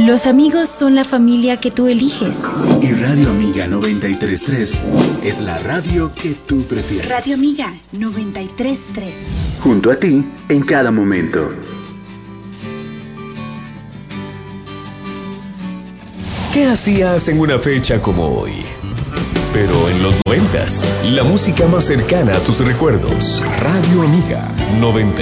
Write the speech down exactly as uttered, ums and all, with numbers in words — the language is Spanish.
Los amigos son la familia que tú eliges. Y Radio Amiga noventa y tres punto tres es la radio que tú prefieres. Radio Amiga noventa y tres punto tres. Junto a ti en cada momento. ¿Qué hacías en una fecha como hoy? Pero en los noventas, la música más cercana a tus recuerdos. Radio Amiga noventa